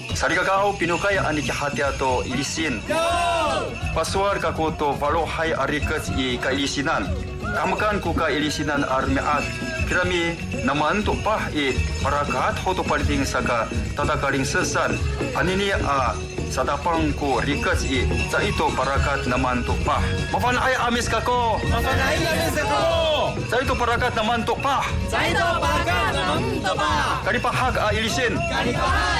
Sarigagao pinukay ani kihati ato ilisin. Pasuar kakuto valohai arikat I kailisinan. Kamakan ku ka ilisinan armeat. Kirami naman to pah parakat hoto paliting saka tatakaring sesan. Anini sadapang ko rikat sa ito parakat naman to pah. Mapanay amis kako. Mapanay amis kako. Sa ito parakat naman to pah. Sa ito parakat naman to pah. Kanipahag ilisin. Kanipahag.